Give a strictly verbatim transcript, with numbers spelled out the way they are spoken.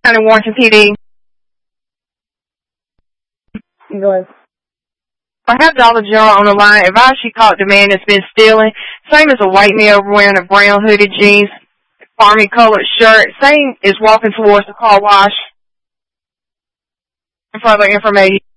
County Warrenton P D. Go ahead. I have Dollar General on the line. Advise she caught the man that's been stealing. Same as a white male wearing a brown hooded jeans, army colored shirt. Same is walking towards the car wash. For further information.